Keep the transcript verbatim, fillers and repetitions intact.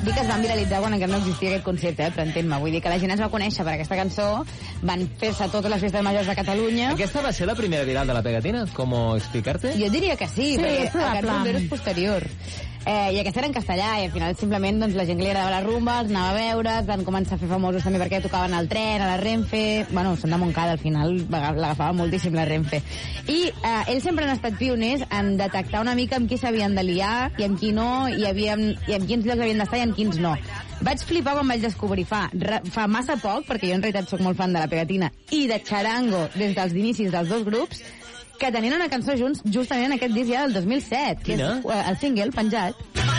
Dic que es van viralitzar quan encara no existia aquest concepte, eh, però entén-me. Vull dir que la gent es va conèixer per aquesta cançó, van fer-se totes les festes majors de Catalunya. Aquesta va ser la primera viral de la pegatina? Com explicarte? Jo diria que sí, Sí, perquè és probable. el Cats Bomberos és posterior. Eh, I aquesta era en castellà, i al final simplement doncs, la gent que li agradava la rumba els anava a veure, es van començar a fer famosos també perquè tocaven al tren, a la Renfe. Bueno, són de Montcada, al final l'agafava moltíssim la Renfe. I eh, ells sempre han estat pioners en detectar una mica amb qui s'havien de liar i amb qui no, i, havien, i en quins llocs havien d'estar i en quins no. Vaig flipar quan vaig descobrir fa, fa massa poc, perquè jo en realitat sóc molt fan de la pegatina i de Charango des dels inicis dels dos grups, que tenien una cançó junts justament en aquest disc ja del dos mil set, que Quina? és uh, el single penjat.